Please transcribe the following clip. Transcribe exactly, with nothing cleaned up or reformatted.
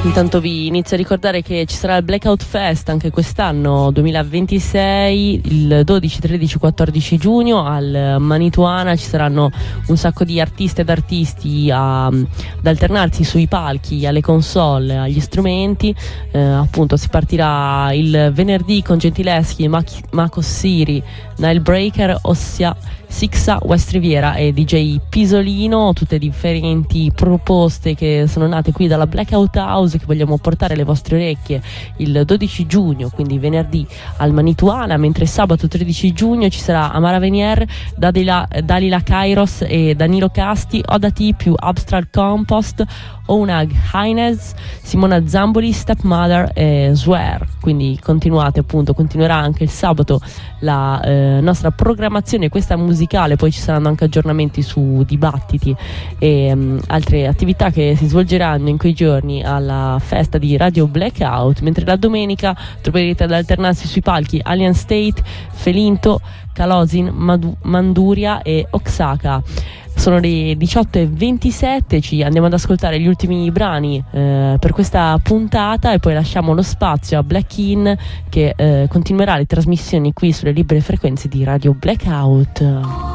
Intanto vi inizio a ricordare che ci sarà il Blackout Fest anche quest'anno duemilaventisei, il dodici, tredici, quattordici giugno al Manituana. Ci saranno un sacco di artiste ed artisti a, ad alternarsi sui palchi, alle console, agli strumenti. Eh, appunto si partirà il venerdì con Gentileschi, Mako Siri, Nile Breaker, ossia Sixa, West Riviera e D J Pisolino, tutte differenti proposte che sono nate qui dalla Blackout House, che vogliamo portare alle vostre orecchie il dodici giugno, quindi venerdì al Manituana, mentre sabato tredici giugno ci sarà Amara Venier, Dalila, Dalila Kairos e Danilo Casti, Oda T più Abstract Compost, Onag Haines, Simona Zamboli, Stepmother e Swear. Quindi continuate, appunto, continuerà anche il sabato la eh, nostra programmazione, questa musicale. Poi ci saranno anche aggiornamenti su dibattiti e um, altre attività che si svolgeranno in quei giorni alla festa di Radio Blackout, mentre la domenica troverete ad alternarsi sui palchi Alien State, Felinto, Kalosin, Madu- Manduria e Oaxaca. Sono le diciotto e ventisette, ci andiamo ad ascoltare gli ultimi brani eh, per questa puntata e poi lasciamo lo spazio a Black In, che eh, continuerà le trasmissioni qui sulle libere frequenze di Radio Blackout.